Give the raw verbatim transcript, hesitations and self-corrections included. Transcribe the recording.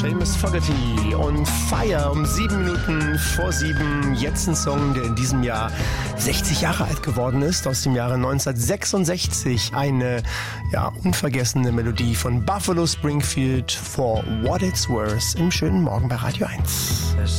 Famous Fogerty und Fire um sieben Minuten vor sieben. Jetzt ein Song, der in diesem Jahr sechzig Jahre alt geworden ist, aus dem Jahre neunzehnhundertsechsundsechzig. Eine ja, unvergessene Melodie von Buffalo Springfield, For What It's Worth, im schönen Morgen bei Radio eins.